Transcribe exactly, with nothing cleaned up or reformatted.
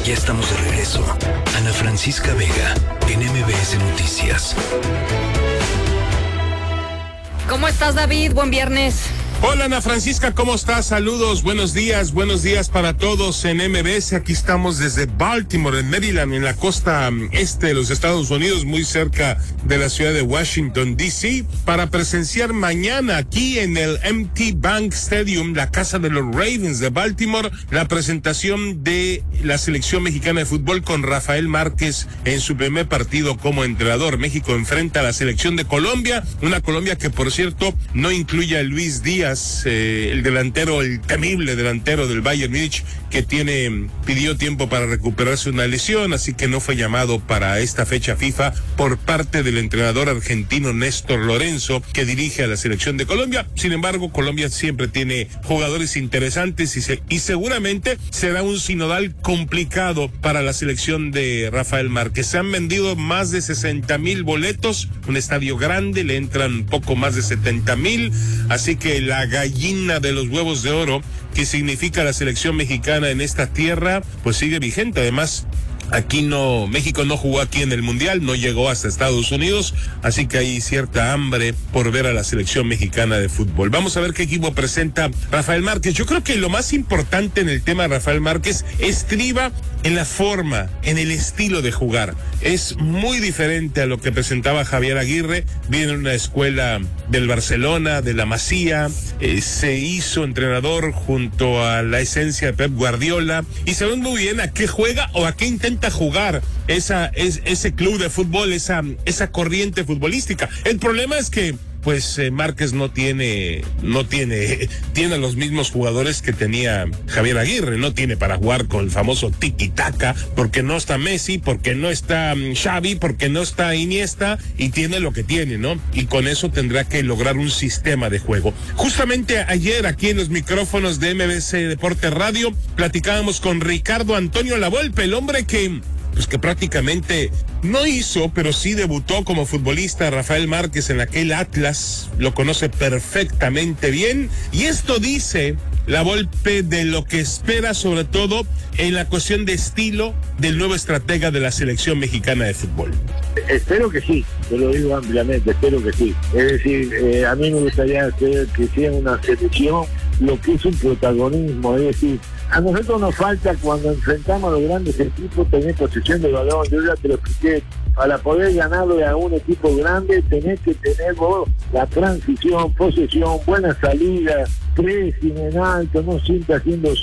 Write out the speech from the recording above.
Ya estamos de regreso. Ana Francisca Vega, en M B S Noticias. ¿Cómo estás, David? Buen viernes. Hola, Ana Francisca, ¿cómo estás? Saludos, buenos días, buenos días para todos en M B S. Aquí estamos desde Baltimore, en Maryland, en la costa este de los Estados Unidos, muy cerca de la ciudad de Washington, D C, para presenciar mañana aquí en el M T Bank Stadium, la casa de los Ravens de Baltimore, la presentación de la selección mexicana de fútbol con Rafael Márquez en su primer partido como entrenador. México enfrenta a la selección de Colombia, una Colombia que, por cierto, no incluye a Luis Díaz, Eh, el delantero, el temible delantero del Bayern Múnich, que tiene, pidió tiempo para recuperarse una lesión, así que no fue llamado para esta fecha FIFA por parte del entrenador argentino Néstor Lorenzo, que dirige a la selección de Colombia. Sin embargo, Colombia siempre tiene jugadores interesantes y, se, y seguramente será un sinodal complicado para la selección de Rafael Márquez. Se han vendido más de sesenta mil boletos, un estadio grande, le entran poco más de setenta mil, así que la gallina de los huevos de oro, que significa la selección mexicana en esta tierra, pues sigue vigente. Además, aquí no, México no jugó aquí en el Mundial, no llegó hasta Estados Unidos, así que hay cierta hambre por ver a la selección mexicana de fútbol. Vamos a ver qué equipo presenta Rafael Márquez. Yo creo que lo más importante en el tema de Rafael Márquez estriba en la forma, en el estilo de jugar. Es muy diferente a lo que presentaba Javier Aguirre. Viene de una escuela del Barcelona, de la Masía, eh, se hizo entrenador junto a la esencia de Pep Guardiola y sabe muy bien a qué juega o a qué intenta jugar esa, es, ese club de fútbol, esa, esa corriente futbolística. El problema es que pues eh, Márquez no tiene, no tiene, tiene los mismos jugadores que tenía Javier Aguirre, no tiene para jugar con el famoso tiki-taka, porque no está Messi, porque no está um, Xavi, porque no está Iniesta, y tiene lo que tiene, ¿no? Y con eso tendrá que lograr un sistema de juego. Justamente ayer aquí en los micrófonos de M B C Deporte Radio, platicábamos con Ricardo Antonio Lavolpe, el hombre que pues que prácticamente no hizo, pero sí debutó como futbolista Rafael Márquez en aquel Atlas, lo conoce perfectamente bien, y esto dice Lavolpe de lo que espera sobre todo en la cuestión de estilo del nuevo estratega de la selección mexicana de fútbol. Espero que sí, te lo digo ampliamente, espero que sí. Es decir, eh, a mí me gustaría que, que sea una selección lo que es un protagonismo, es decir, a nosotros nos falta cuando enfrentamos a los grandes equipos tener posesión de balón. Yo ya te lo expliqué, para poder ganarle a un equipo grande tenés que tener vos la transición, posesión, buena salida, pressing en alto, no siempre haciendo